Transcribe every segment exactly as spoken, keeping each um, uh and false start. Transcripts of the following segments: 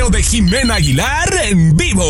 de Jimena Aguilar en vivo.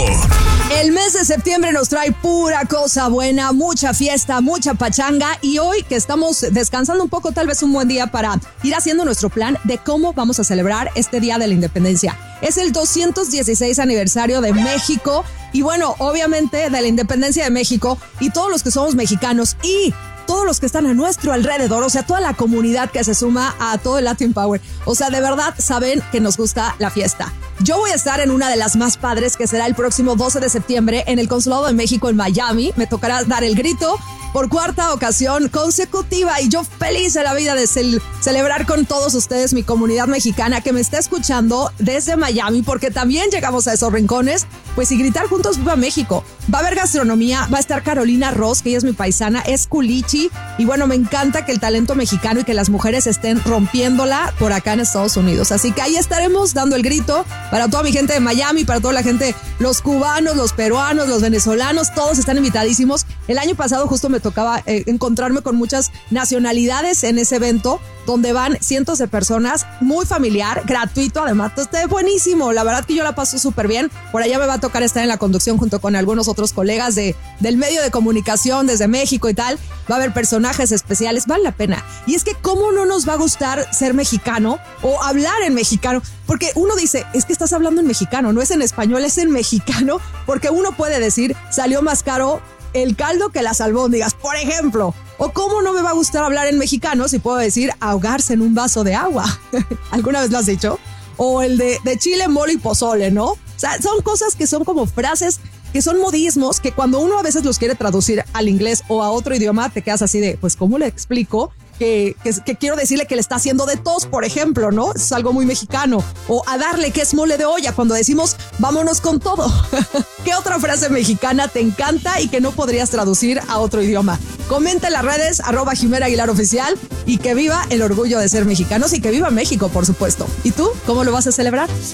El mes de septiembre nos trae pura cosa buena, mucha fiesta, mucha pachanga, y hoy que estamos descansando un poco, tal vez un buen día para ir haciendo nuestro plan de cómo vamos a celebrar este Día de la Independencia. Es el doscientos dieciséis aniversario de México y bueno, obviamente de la Independencia de México, y todos los que somos mexicanos y todos los que están a nuestro alrededor, o sea, toda la comunidad que se suma a todo el Latin Power. O sea, de verdad saben que nos gusta la fiesta. Yo voy a estar en una de las más padres, que será el próximo doce de septiembre en el Consulado de México en Miami. Me tocará dar el grito por cuarta ocasión consecutiva y yo feliz de la vida de cel- celebrar con todos ustedes, mi comunidad mexicana que me está escuchando desde Miami, porque también llegamos a esos rincones, pues y gritar juntos viva México. Va a haber gastronomía, va a estar Carolina Ross, que ella es mi paisana, es culichi, y bueno, me encanta que el talento mexicano y que las mujeres estén rompiéndola por acá en Estados Unidos. Así que ahí estaremos dando el grito para toda mi gente de Miami, para toda la gente, los cubanos, los peruanos, los venezolanos, todos están invitadísimos. El año pasado justo me tocaba eh, encontrarme con muchas nacionalidades en ese evento, donde van cientos de personas, muy familiar, gratuito además, está buenísimo, la verdad que yo la paso súper bien. Por allá me va a tocar estar en la conducción junto con algunos otros colegas de, del medio de comunicación desde México y tal. Va a haber personajes especiales, vale la pena. Y es que cómo no nos va a gustar ser mexicano o hablar en mexicano, porque uno dice, es que estás hablando en mexicano, no es en español, es en mexicano, porque uno puede decir, salió más caro el caldo que las albóndigas, por ejemplo. O cómo no me va a gustar hablar en mexicano si puedo decir ahogarse en un vaso de agua. ¿Alguna vez lo has dicho? O el de, de chile, mole y pozole, ¿no? O sea, son cosas que son como frases que son modismos que cuando uno a veces los quiere traducir al inglés o a otro idioma, te quedas así de, pues, ¿cómo le explico? Que, que, que quiero decirle que le está haciendo de tos, por ejemplo, ¿no? Es algo muy mexicano. O a darle, que es mole de olla, cuando decimos vámonos con todo. ¿Qué otra frase mexicana te encanta y que no podrías traducir a otro idioma? Comenta en las redes, arroba Jimena Aguilar Oficial, y que viva el orgullo de ser mexicanos y que viva México, por supuesto. ¿Y tú? ¿Cómo lo vas a celebrar?